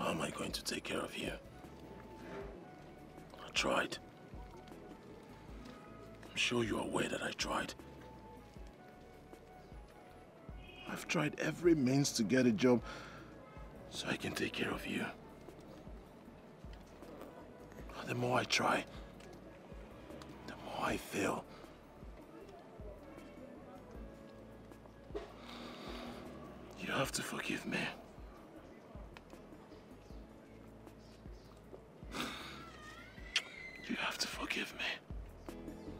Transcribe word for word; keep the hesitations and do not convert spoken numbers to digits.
How am I going to take care of you? I tried. I'm sure you're aware that I tried. I've tried every means to get a job so I can take care of you. The more I try, the more I fail. You have to forgive me.